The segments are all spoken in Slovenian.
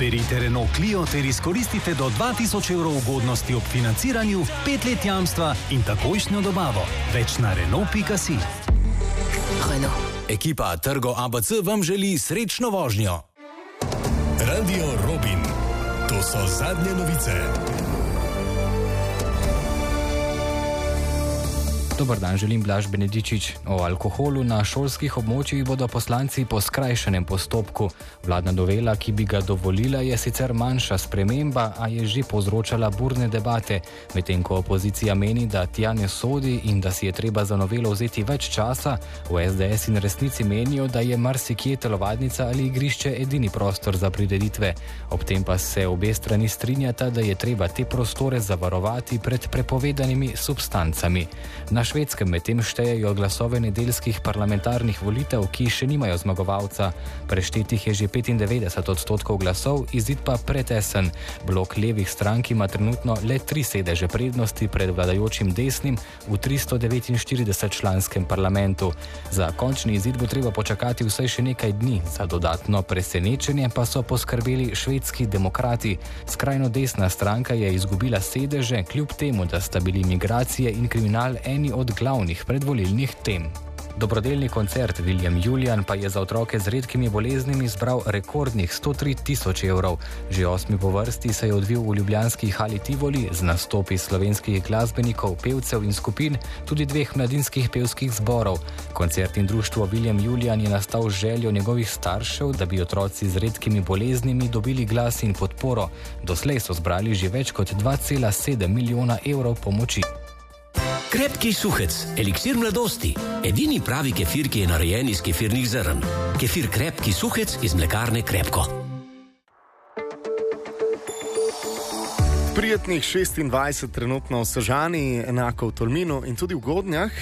Berite Renault Clio ter izkoristite do 2000 evrov ugodnosti ob financiranju, 5 let jamstva in takojšnjo dobavo. Več na Renault.si. Renault. Ekipa Trgo ABC vam želi srečno vožnjo. Radio Robin. To so zadnje novice. Dobar dan, želim Blaž Benedičič. O alkoholu na šolskih območjih bodo poslanci po skrajšanem postopku. Vladna novela, ki bi ga dovolila, je sicer manjša sprememba, a je že povzročala burne debate, medtem ko opozicija meni, da tja ne sodi in da si je treba za novelo vzeti več časa. V SDS in resnici menijo, da je marsikje telovadnica ali igrišče edini prostor za prireditve. Ob tem pa se obe strani strinjata, da je treba te prostore zavarovati pred prepovedanimi substancami. Na Švedskem medtem štejejo glasove nedeljskih parlamentarnih volitev, ki še nimajo zmagovalca. Preštetih je že 95% glasov, izid pa pretesen. Blok levih strank ima trenutno le 3 sedeže prednosti pred vladajočim desnim v 349-članskem parlamentu. Za končni izid bo treba počakati vsaj še nekaj dni. Za dodatno presenečenje pa so poskrbeli švedski demokrati. Skrajno desna stranka je izgubila sedeže, kljub temu, da sta bili migracije in kriminal eni od glavnih predvolilnih tem. Dobrodelni koncert William Julian pa je za otroke z redkimi boleznimi zbral rekordnih 103 tisoč evrov. Že 8. po vrsti se je odvil v ljubljanski hali Tivoli z nastopi slovenskih glasbenikov, pevcev in skupin, tudi 2 mladinskih pevskih zborov. Koncert in društvo William Julian je nastal z željo njegovih staršev, da bi otroci z redkimi boleznimi dobili glas in podporo. Doslej so zbrali že več kot 2,7 milijona evrov pomoči. Krepki suhec, eliksir mladosti. Edini pravi kefir, ki je narejen iz kefirnih zrn. Kefir Krepki suhec iz mlekarne Krepko. Prijetnih 26 trenutno v Sežani, enako v Tolminu in tudi v Godnjah.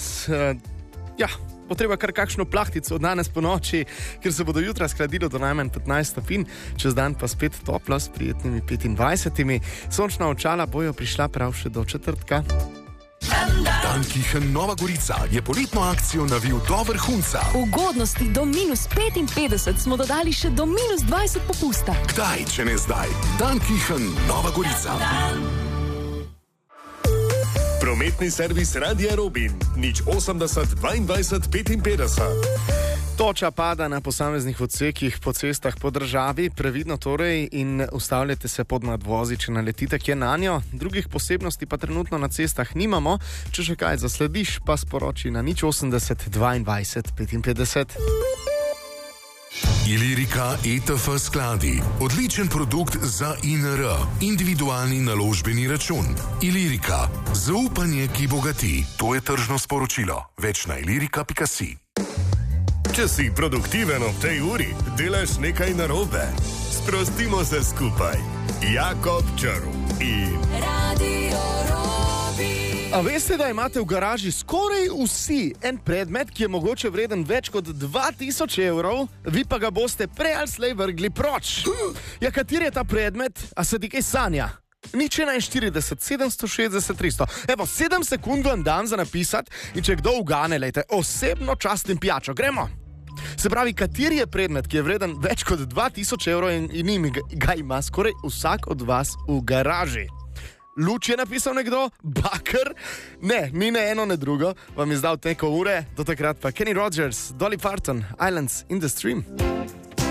Bo treba kar kakšno plahtico od danes po noči, ker se bodo jutra skladilo do najmanj 15 stopinj, čez dan pa spet toplo s prijetnimi 25. Sončna očala bojo prišla prav še do četrtka. Dankichen Nova Gorica je poletno akcijo navil do vrhunca. Ugodnosti do -55 smo dodali še do -20 popusta. Kdaj, če ne zdaj? Dankichen Nova Gorica. Prometni servis Radia Robin. 080 22 55. Toča pada na posameznih odsekih po cestah po državi, previdno torej in ustavljajte se pod nadvozi, če naletite kje nanjo. Drugih posebnosti pa trenutno na cestah nimamo. Če še kaj zaslediš, pa sporoči na 080 22 55. Ilirika ETF skladi. Odličen produkt za INR. Individualni naložbeni račun. Ilirika. Zaupanje, ki bogati. To je tržno sporočilo. Več na ilirika.si. Če si produktiven ob tej uri, delaš nekaj narobe. Sprostimo se skupaj. Jakob Črv in Radio Robin. A veste, da imate v garaži skoraj vsi en predmet, ki je mogoče vreden več kot 2000 evrov, vi pa ga boste prej ali slej vrgli proč? Ja, kateri je ta predmet? A se ti kaj sanja? 041 760 300. Evo, 7 sekund vam dan za napisati in če kdo ugane, lejte, osebno čast in pijačo. Gremo! Se pravi, kateri je predmet, ki je vreden več kot 2000 evrov in ga ima skoraj vsak od vas v garaži? Luč je napisal nekdo? Baker? Ne, ni ne eno, ne drugo. Vam je zdal neko ure, do takrat pa Kenny Rogers, Dolly Parton, Islands in the Stream.